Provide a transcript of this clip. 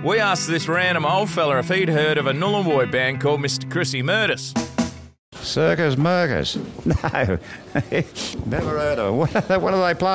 We asked this random old fella if he'd heard of a Nullarbor band called Mr. Chrissy Murders. Circus Murkers? No. Never heard of them. What do they play?